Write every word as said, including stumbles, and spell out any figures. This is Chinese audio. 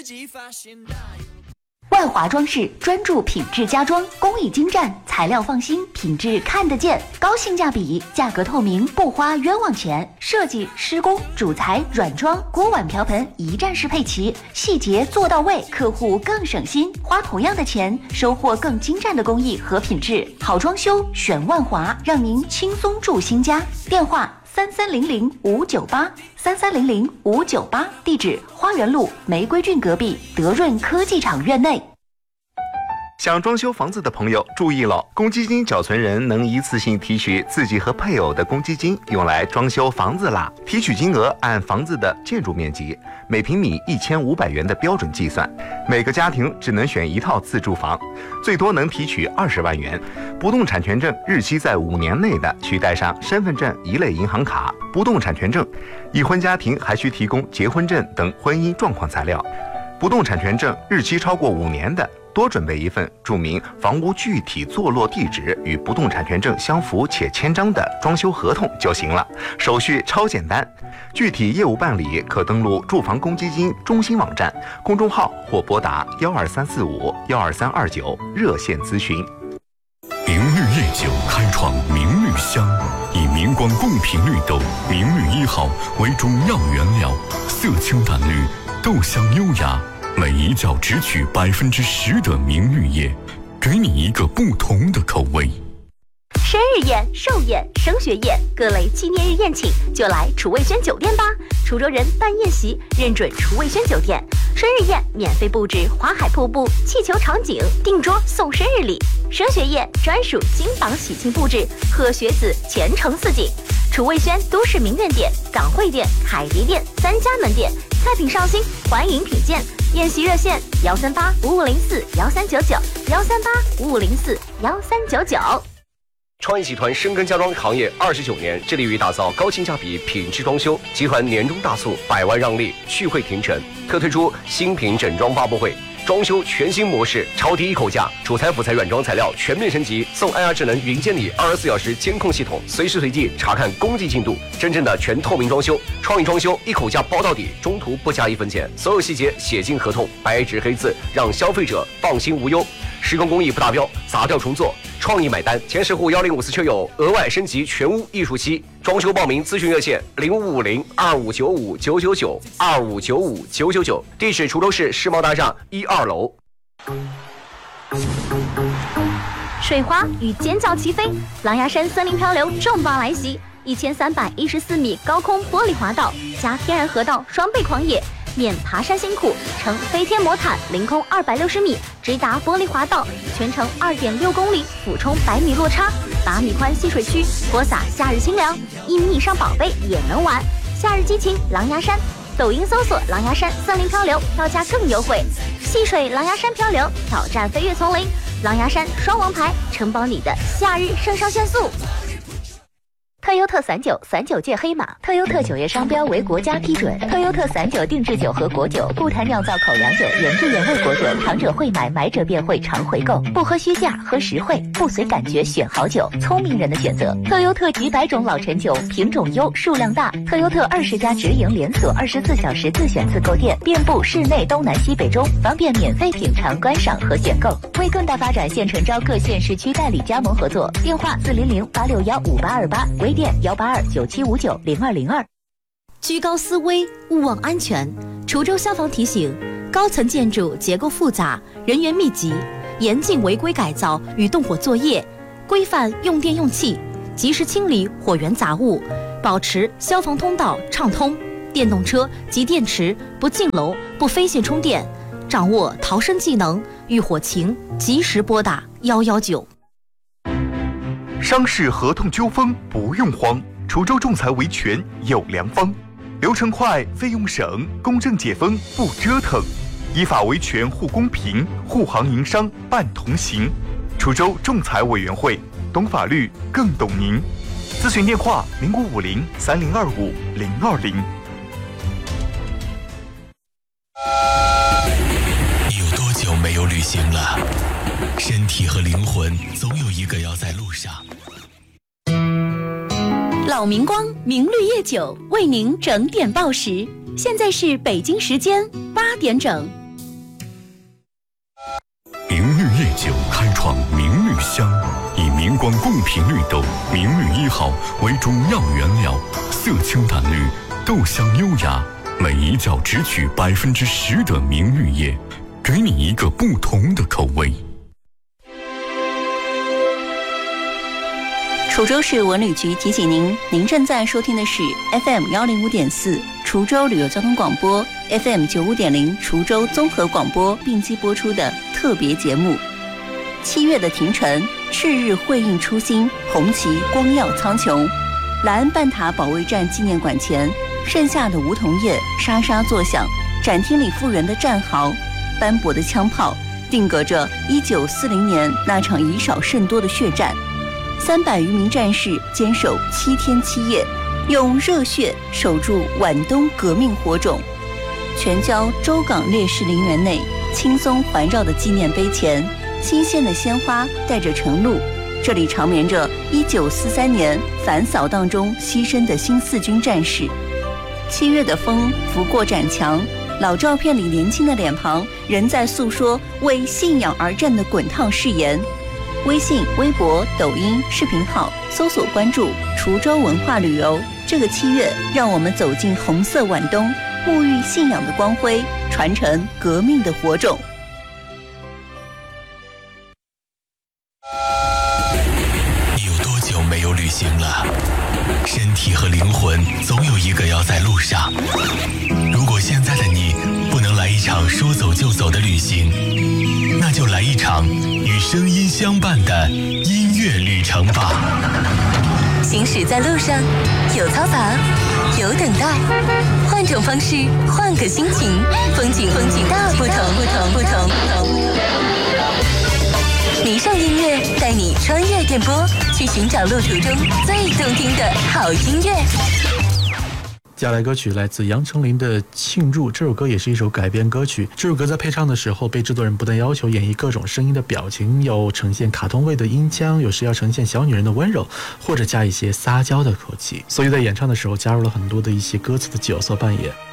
万华装饰专注品质家装，工艺精湛，材料放心，品质看得见，高性价比，价格透明，不花冤枉钱。设计、施工、主材、软装、锅碗瓢盆一站式配齐，细节做到位，客户更省心。花同样的钱，收获更精湛的工艺和品质。好装修选万华，让您轻松住新家。电话：三三零零五九八，三三零零五九八，地址：花园路玫瑰郡隔壁德润科技厂院内。 想装修房子的朋友注意了，公积金缴存人能一次性提取自己和配偶的公积金，用来装修房子啦。提取金额按房子的建筑面积，每平米一千五百元的标准计算。每个家庭只能选一套自住房，最多能提取二十万元。不动产权证日期在五年内的，需带上身份证一类银行卡、不动产权证。已婚家庭还需提供结婚证等婚姻状况材料。不动产权证日期超过五年的，多准备一份注明房屋具体坐落地址与不动产权证相符且签章的装修合同就行了，手续超简单。具体业务办理可登录住房公积金中心网站、公众号或拨打幺二三四五幺二三二九热线咨询。 明绿夜酒开创明绿香，以明光贡品绿豆明绿一号为主要原料，色清淡绿，豆香优雅。每一窖只取百分之十的明绿叶，给你一个不同的口味。 生日宴、寿宴、升学宴，各类纪念日宴请就来楚味轩酒店吧。滁州人办宴席认准楚味轩酒店，生日宴免费布置华海瀑布、气球场景，订桌送生日礼；升学宴专属金榜喜庆布置，贺学子前程似锦。楚味轩都市名苑店、港汇店、凯迪店三家门店，菜品上新，欢迎品鉴。宴席热线：幺三八五五零四幺三九九，幺三八五五零四幺三九九。 创意集团深耕家装行业二十九年，致力于打造高性价比品质装修。集团年终大促，百万让利，续会停城，特推出新品整装发布会，装修全新模式，超低一口价，主材辅材软装材料全面升级，送 I R 智能云监理二十四小时监控系统，随时随地查看工地进度，真正的全透明装修。创意装修一口价包到底，中途不加一分钱，所有细节写进合同，白纸黑字，让消费者放心无忧。施工工艺不达标，砸掉重做，创意买单。前十户幺零五四车友额外升级全屋艺术漆。装修报名咨询热线：零五五零二五九五九九九二五九五九九九，地址：滁州市世贸大厦一二楼。 水花与尖叫齐飞，狼牙山森林漂流重磅来袭，一千三百一十四米高空玻璃滑道加天然河道双倍狂野。免爬山辛苦，乘飞天魔毯凌空二百六十米，直达玻璃滑道，全程二点六公里，俯冲百米落差，八米宽戏水区，播撒夏日清凉，一米以上宝贝也能玩。夏日激情狼牙山，抖音搜索狼牙山森林漂流，票价更优惠。戏水狼牙山漂流，挑战飞越丛林，狼牙山双王牌，承包你的夏日肾上腺素。特优特散酒，散酒界黑马。特优特酒业商标为国家批准。特优特散酒定制酒和果酒，不谈酿造口粮酒，原汁原味果酒，尝者会买，买者便会常回购。不喝虚价，喝实惠，不随感觉选好酒，聪明人的选择。特优特几百种老陈酒，品种优，数量大。特优特二十家直营连锁，二十四小时自选自购店，遍布市内东南西北中，方便免费品尝、观赏和选购。为更大发展，现诚招各县市区代理加盟合作。电话：四零零八六幺五八二八，微店幺八二九七五九零二零二。 居高思危，勿忘安全。滁州消防提醒：高层建筑结构复杂，人员密集，严禁违规改造与动火作业，规范用电用气，及时清理火源杂物，保持消防通道畅通。电动车及电池不进楼、不飞线充电，掌握逃生技能，遇火情及时拨打幺幺九。 商事合同纠纷不用慌，滁州仲裁维权有良方，流程快，费用省，公正解封不折腾，依法维权护公平，护行营商办同行。滁州仲裁委员会，懂法律更懂您。咨询电话：零五五零三零二五零二零。 有多久没有旅行了？身体和灵魂总有一个要在路上。 老明光明绿夜酒为您整点报时，现在是北京时间八点整。 明绿夜酒开创明绿香，以明光贡品绿豆明绿一号为中药原料，色清淡绿，豆香优雅，每一角只取百分之十的明绿叶，给你一个不同的口味。 滁州市文旅局提醒您，您正在收听的是 F M 幺零五点四滁州旅游交通广播 ，F M 九五点零滁州综合广播并机播出的特别节目。七月的庭城，赤日辉映初心，红旗光耀苍穹。莱恩半塔保卫战纪念馆前，盛夏的梧桐叶沙沙作响，展厅里复原的战壕，斑驳的枪炮，定格着一九四零年那场以少胜多的血战。三百余名战士坚守七天七夜，用热血守住皖东革命火种。全郊州港烈士陵园内，青松环绕的纪念碑前，新鲜的鲜花带着晨露。这里长眠着一九四三年反扫荡中牺牲的新四军战士。七月的风拂过展墙，老照片里年轻的脸庞仍在诉说为信仰而战的滚烫誓言。微信、微博、抖音视频号搜索关注滁州文化旅游。这个七月，让我们走进红色皖东，沐浴信仰的光辉，传承革命的火种。 你有多久没有旅行了？身体和灵魂总有一个要在路上。如果现在的你不能来一场说走就走的旅行，那就来一场与声音相伴的音乐旅程吧。 行驶在路上，有嘈杂，有等待，换种方式，换个心情，风景风景大不同不同不同不同。迷上音乐，带你穿越电波，去寻找路途中最动听的好音乐。 接下来歌曲来自杨丞琳的《庆祝》，这首歌也是一首改编歌曲。这首歌在配唱的时候，被制作人不断要求演绎各种声音的表情，要呈现卡通味的音腔，有时要呈现小女人的温柔，或者加一些撒娇的口气。所以在演唱的时候，加入了很多的一些歌词的角色扮演。